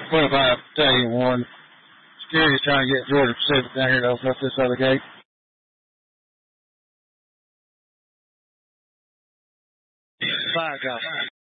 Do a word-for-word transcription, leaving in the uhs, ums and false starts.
twenty-five, Battalion one. Security's trying to get Georgia Pacific down here to open up this other gate. Five, guys.